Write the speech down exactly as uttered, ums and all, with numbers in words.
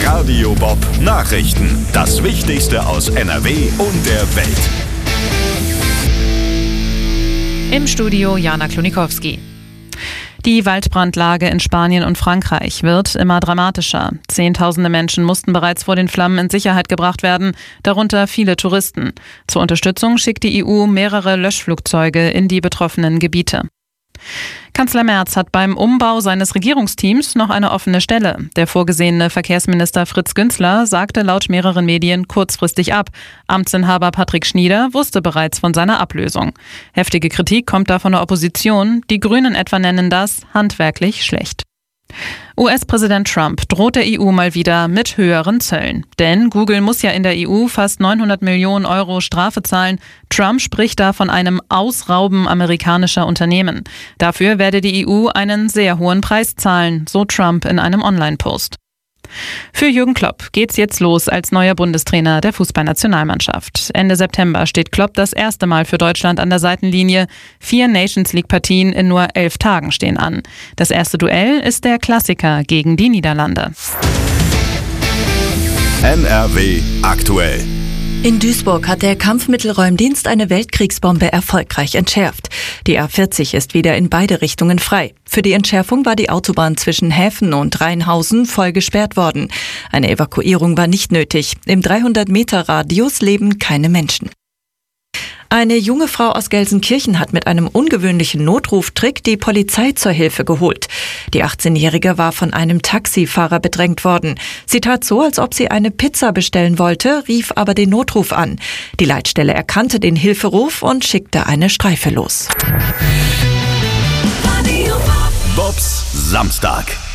Radio Bob Nachrichten. Das Wichtigste aus N R W und der Welt. Im Studio Jana Klonikowski. Die Waldbrandlage in Spanien und Frankreich wird immer dramatischer. Zehntausende Menschen mussten bereits vor den Flammen in Sicherheit gebracht werden, darunter viele Touristen. Zur Unterstützung schickt die E U mehrere Löschflugzeuge in die betroffenen Gebiete. Kanzler Merz hat beim Umbau seines Regierungsteams noch eine offene Stelle. Der vorgesehene Verkehrsminister Fritz Günzler sagte laut mehreren Medien kurzfristig ab. Amtsinhaber Patrick Schnieder wusste bereits von seiner Ablösung. Heftige Kritik kommt da von der Opposition. Die Grünen etwa nennen das handwerklich schlecht. U S-Präsident Trump droht der E U mal wieder mit höheren Zöllen. Denn Google muss ja in der E U fast neunhundert Millionen Euro Strafe zahlen. Trump spricht da von einem Ausrauben amerikanischer Unternehmen. Dafür werde die E U einen sehr hohen Preis zahlen, so Trump in einem Online-Post. Für Jürgen Klopp geht's jetzt los als neuer Bundestrainer der Fußballnationalmannschaft. Ende September steht Klopp das erste Mal für Deutschland an der Seitenlinie. Vier Nations-League-Partien in nur elf Tagen stehen an. Das erste Duell ist der Klassiker gegen die Niederlande. N R W aktuell. In Duisburg hat der Kampfmittelräumdienst eine Weltkriegsbombe erfolgreich entschärft. Die A vierzig ist wieder in beide Richtungen frei. Für die Entschärfung war die Autobahn zwischen Häfen und Rheinhausen voll gesperrt worden. Eine Evakuierung war nicht nötig. Im dreihundert Meter Radius leben keine Menschen. Eine junge Frau aus Gelsenkirchen hat mit einem ungewöhnlichen Notruftrick die Polizei zur Hilfe geholt. Die achtzehnjährige war von einem Taxifahrer bedrängt worden. Sie tat so, als ob sie eine Pizza bestellen wollte, rief aber den Notruf an. Die Leitstelle erkannte den Hilferuf und schickte eine Streife los. Bobs Samstag.